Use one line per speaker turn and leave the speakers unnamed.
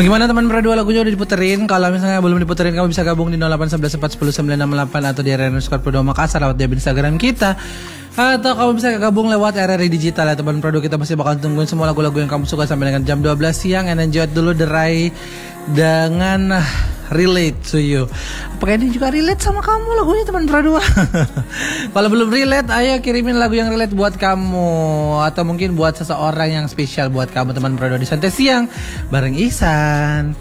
Bagaimana teman berdua, lagunya udah diputerin? Kalau misalnya belum diputerin, kamu bisa gabung di 0811 410 968 atau di @_Produa Makassar lewat di Instagram kita. Atau kamu bisa gabung lewat RRI Digital ya teman Produa. Kita pasti bakal tungguin semua lagu-lagu yang kamu suka sampai dengan jam 12 siang. And enjoy dulu The Rai dengan Relate to You. Apakah ini juga relate sama kamu lagunya teman Produa? Kalau belum relate, ayo kirimin lagu yang relate buat kamu. Atau mungkin buat seseorang yang spesial buat kamu teman Produa di Santai Siang bareng Ihsan.